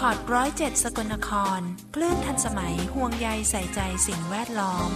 คอร์ด107 สกลนครคลื่นทันสมัยห่วงใยใส่ใจสิ่งแวดล้อม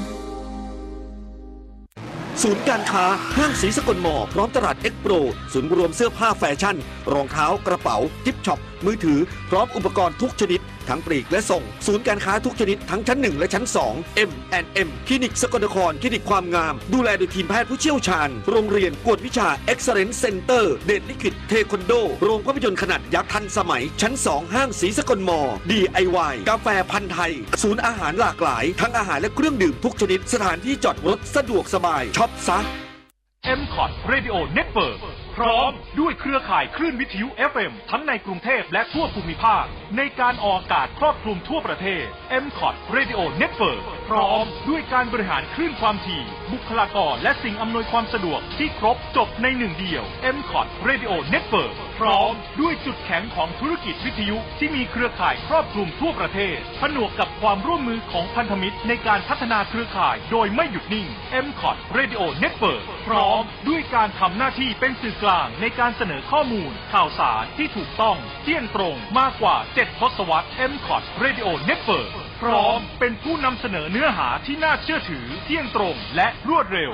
ศูนย์การค้าห้างศรีสกลมอพร้อมตลาดเอ็กโปรศูนย์รวมเสื้อผ้าแฟชั่นรองเท้ากระเป๋ากิฟต์ช็อปมือถือพร้อมอุปกรณ์ทุกชนิดทั้งปลีกและส่งศูนย์การค้าทุกชนิดทั้งชั้น1และชั้น2 M&M คลินิกสกลนครคลินิกความงามดูแลโดยทีมแพทย์ผู้เชี่ยวชาญโรงเรียนกวดวิชา Excellence Center เดชลิขิตเทควันโดโรงภาพยนตร์ขนาดยักษ์ทันสมัยชั้น2ห้างศรีสกลมอ DIY กาแฟพันธุ์ไทยศูนย์อาหารหลากหลายทั้งอาหารและเครื่องดื่มทุกชนิดสถานที่จอดรถสะดวกสบายช็อปซะ MCOT Radio Network พร้อมด้วยเครือข่ายคลื่นวิทยุ FM ทั้งในกรุงเทพและทั่วภูมิภาคในการออกอากาศครอบคลุมทั่วประเทศ MCOT Radio Network พร้อมด้วยการบริหารคลื่นความถี่บุคลากรและสิ่งอำนวยความสะดวกที่ครบจบในหนึ่งเดียว MCOT Radio Network พร้อมด้วยจุดแข็งของธุรกิจวิทยุที่มีเครือข่ายครอบคลุมทั่วประเทศผนวกกับความร่วมมือของพันธมิตรในการพัฒนาเครือข่ายโดยไม่หยุดนิ่ง MCOT Radio Network พร้อมด้วยการทำหน้าที่เป็นสื่อกลางในการเสนอข้อมูลข่าวสารที่ถูกต้องเที่ยงตรงมากกว่า7 ทศวรรษ MCOT Radio Network พร้อมเป็นผู้นำเสนอเนื้อหาที่น่าเชื่อถือเที่ยงตรงและรวดเร็ว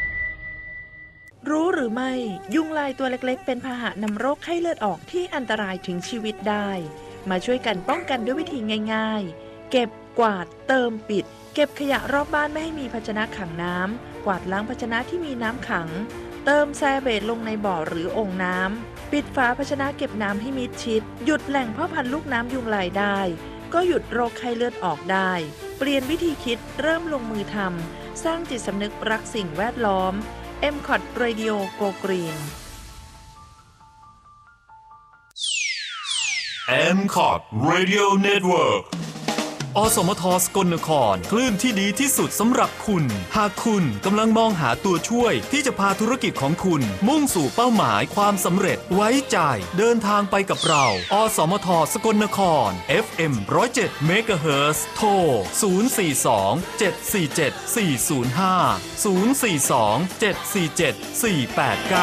รู้หรือไม่ยุงลายตัวเล็กๆเป็นพาหะนำโรคไข้เลือดออกที่อันตรายถึงชีวิตได้มาช่วยกันป้องกันด้วยวิธีง่ายๆเก็บกวาดเติมปิดเก็บขยะรอบบ้านไม่ให้มีภาชนะขังน้ำกวาดล้างภาชนะที่มีน้ำขังเติมแซเบตลงในบ่อหรือโอ่งน้ำปิดฝาภาชนะเก็บน้ำให้มิดชิดหยุดแหล่งเพาะพันธุ์ลูกน้ำยุงลายได้ก็หยุดโรคไข้เลือดออกได้เปลี่ยนวิธีคิดเริ่มลงมือทำสร้างจิตสำนึกรักสิ่งแวดล้อมMCOT Radio Go Green MCOT Radio Network อสมทสกลนครคลื่นที่ดีที่สุดสำหรับคุณหากคุณกำลังมองหาตัวช่วยที่จะพาธุรกิจของคุณมุ่งสู่เป้าหมายความสำเร็จไว้ใจเดินทางไปกับเราอสมทสกลนคร FM 107 MHz โทร 042 747 405 042 747 489